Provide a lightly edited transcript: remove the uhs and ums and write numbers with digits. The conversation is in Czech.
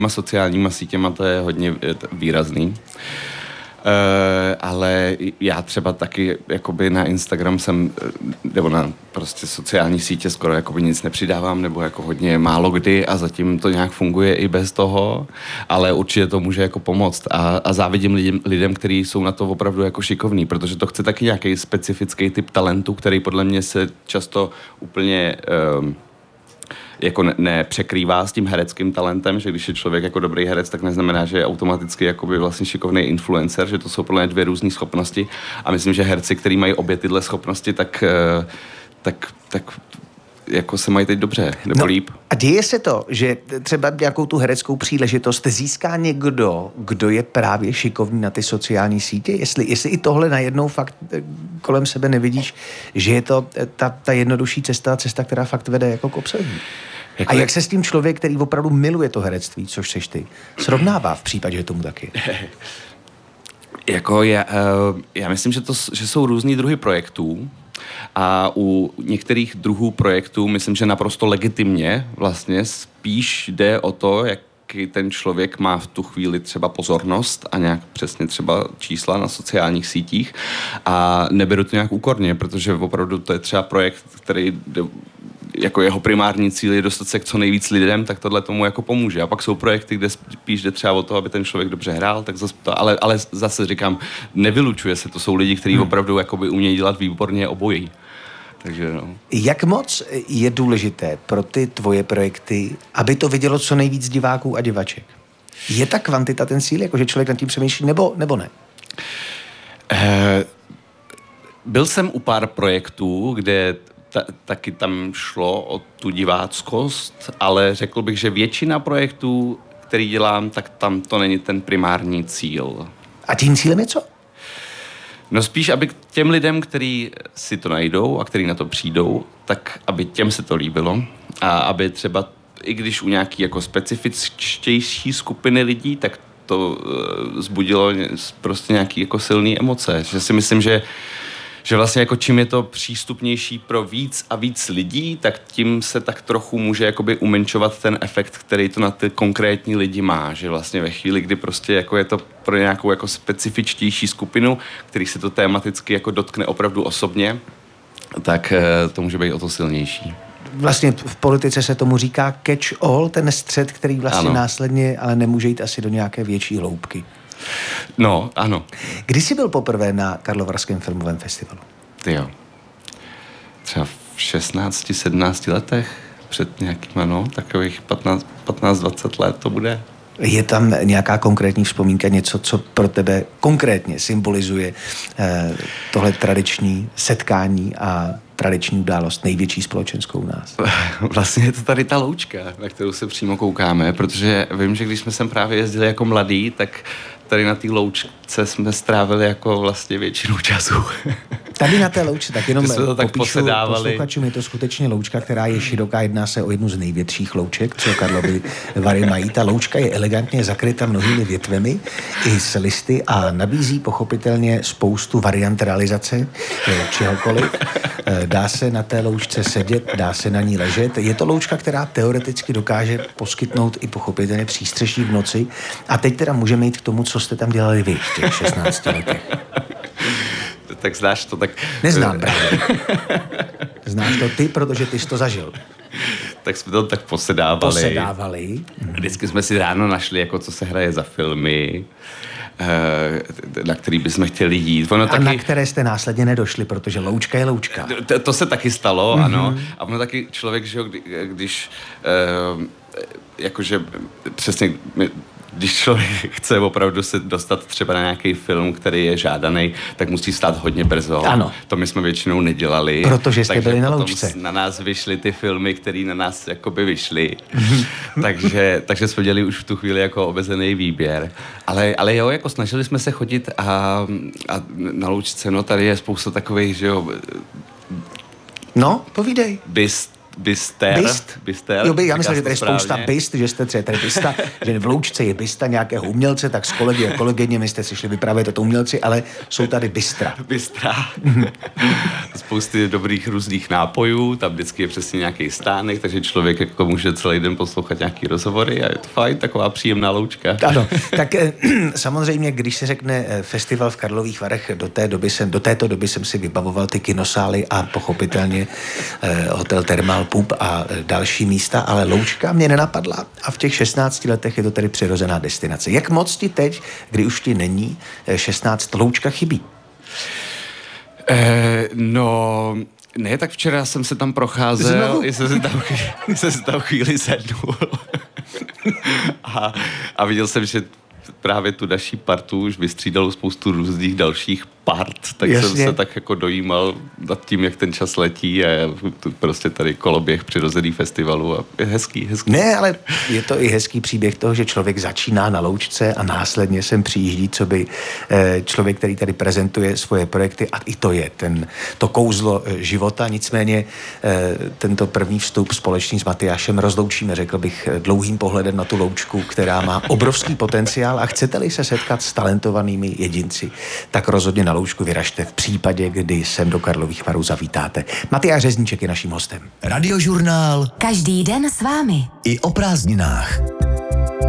sociálníma sítěma to je hodně výrazný. Ale já třeba taky jakoby na Instagram jsem, nebo na prostě sociální sítě skoro jakoby nic nepřidávám, nebo jako hodně málo kdy a zatím to nějak funguje i bez toho, ale určitě to může jako pomoct a závidím lidem, kteří jsou na to opravdu jako šikovní, protože to chce taky nějaký specifický typ talentu, který podle mě se často úplně jako nepřekrývá s tím hereckým talentem, že když je člověk jako dobrý herec, tak neznamená, že je automaticky jakoby vlastně šikovný influencer, že to jsou podle mě dvě různé schopnosti a myslím, že herci, kteří mají obě tyhle schopnosti, tak jako se mají teď dobře, nebo líp. A děje se to, že třeba nějakou tu hereckou příležitost získá někdo, kdo je právě šikovný na ty sociální sítě? Jestli i tohle najednou fakt kolem sebe nevidíš, že je to ta jednodušší cesta, která fakt vede jako k obsazení. A jak se s tím člověk, který opravdu miluje to herectví, což seš ty, srovnává v případě, že tomu taky? Jako já myslím, že jsou různý druhy projektů a u některých druhů projektů myslím, že naprosto legitimně vlastně spíš jde o to, jaký ten člověk má v tu chvíli třeba pozornost a nějak přesně třeba čísla na sociálních sítích a neberu to nějak úkorně, protože opravdu to je třeba projekt, který jako jeho primární cíl je dostat se k co nejvíc lidem, tak tohle tomu jako pomůže. A pak jsou projekty, kde spíš jde třeba o to, aby ten člověk dobře hrál, tak zase to, ale zase říkám, nevylučuje se, to jsou lidi, kteří opravdu jakoby umějí dělat výborně obojí. Takže no. Jak moc je důležité pro ty tvoje projekty, aby to vidělo co nejvíc diváků a divaček? Je ta kvantita ten cíl, jakože člověk nad tím přemýšlí, nebo ne? Byl jsem u pár projektů, kde taky tam šlo o tu diváckost, ale řekl bych, že většina projektů, který dělám, tak tam to není ten primární cíl. A tím cílem je co? No spíš, aby těm lidem, kteří si to najdou a kteří na to přijdou, tak aby těm se to líbilo a aby třeba, i když u nějaký jako specifičtější skupiny lidí, tak to vzbudilo prostě nějaký jako silný emoce. Že si myslím, že vlastně jako čím je to přístupnější pro víc a víc lidí, tak tím se tak trochu může jakoby umenšovat ten efekt, který to na ty konkrétní lidi má. Že vlastně ve chvíli, kdy prostě jako je to pro nějakou jako specifičtější skupinu, který se to tematicky jako dotkne opravdu osobně, tak to může být o to silnější. Vlastně v politice se tomu říká catch all, ten střed, který vlastně následně, ale nemůže jít asi do nějaké větší hloubky. No, ano. Kdy jsi byl poprvé na Karlovarském filmovém festivalu? Jo. Třeba v 16, 17 letech, před nějakýma, takových 15-20 let to bude. Je tam nějaká konkrétní vzpomínka, něco, co pro tebe konkrétně symbolizuje tohle tradiční setkání a tradiční událost, největší společenskou u nás? Vlastně je to tady ta loučka, na kterou se přímo koukáme, protože vím, že když jsme sem právě jezdili jako mladí, tak tady na té loučce jsme strávili jako vlastně většinu času. Tady na té loučce, tak jenom to tak popíšu posluchačům, je to skutečně loučka, která je široká, jedná se o jednu z největších louček, co Karlovy Vary mají. Ta loučka je elegantně zakryta mnohými větvemi i s listy a nabízí pochopitelně spoustu variant realizace čehokoliv. Dá se na té loučce sedět, dá se na ní ležet. Je to loučka, která teoreticky dokáže poskytnout i pochopitelně přístřeší v noci. A teď teda můžeme jít k tomu, co jste tam dělali vy v těch 16 letech. Tak znáš to, tak... Neznám právě. Znáš to ty, protože ty jsi to zažil. Tak jsme to tak posedávali. Vždycky jsme si ráno našli, jako co se hraje za filmy, na který bychom chtěli jít. Na které jste následně nedošli, protože loučka je loučka. To se taky stalo, ano. A ono taky člověk, že když jakože přesně... Když člověk chce opravdu se dostat třeba na nějaký film, který je žádaný, tak musí stát hodně brzo. Ano. To my jsme většinou nedělali. Protože jste byli na loučce. Na nás vyšly ty filmy, které na nás jakoby vyšly. takže jsme dělali už v tu chvíli jako obezený výběr. Ale jo, jako snažili jsme se chodit a na loučce, tady je spousta takových, že jo... No, povídej. Bister. Jo, já myslím, že tady je správně. spousta bist, že jste třeba tady bista, že v Loučce je bista nějakého umělce, tak s kolegy a kolegyněmi jste si šli vyprávět o tom umělci, ale jsou tady bistra. Bistra. Spousty dobrých různých nápojů, tam vždycky je přesně nějaký stánek, takže člověk jako může celý den poslouchat nějaký rozhovory a je to fajn, taková příjemná Loučka. Ano, tak samozřejmě, když se řekne festival v Karlových Varech, do této doby jsem si vybavoval ty kinosály a pochopitelně hotel Thermal Pub a další místa, ale Loučka mě nenapadla a v těch 16 letech je to tedy přirozená destinace. Jak moc ti teď, kdy už ti není 16, Loučka chybí? No, ne, tak včera jsem se tam procházel, jsem se tam chvíli sednul a viděl jsem, že právě tu naší partu už vystřídalo spoustu různých dalších part, tak Jasně. jsem se tak jako dojímal nad tím, jak ten čas letí a prostě tady koloběh přirozený festivalu a je hezký. Ne, ale je to i hezký příběh toho, že člověk začíná na Loučce a následně sem přijíždí, co by člověk, který tady prezentuje svoje projekty a i to je to kouzlo života. Nicméně tento první vstup společný s Matyášem rozloučíme, řekl bych, dlouhým pohledem na tu Loučku, která má obrovský potenciál a chcete-li se setkat s talentovanými jedinci, tak rozhodně na Loučku vyražte v případě, kdy sem do Karlových Varů zavítáte. Matyáš Řezníček je naším hostem. Radiožurnál Každý den s vámi. i o prázdninách.